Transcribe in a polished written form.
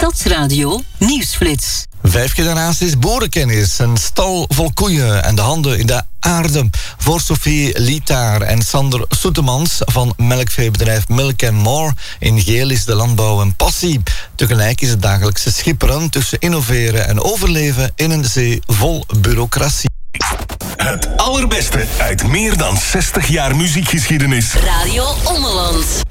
Stadsradio Nieuwsflits. 5 keer daarnaast is boerenkennis, een stal vol koeien en de handen in de aarde. Voor Sophie Lietaar en Sander Soetemans van melkveebedrijf Milk & More. In Geel is de landbouw een passie. Tegelijk is het dagelijkse schipperen tussen innoveren en overleven in een zee vol bureaucratie. Het allerbeste uit meer dan 60 jaar muziekgeschiedenis. Radio Ommeland.